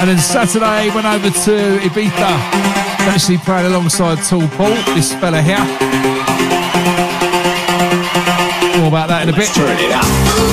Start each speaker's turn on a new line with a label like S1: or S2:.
S1: And then Saturday went over to Ibiza. Actually played alongside Tall Paul, this fella here. More about that in a bit.
S2: Turn it up.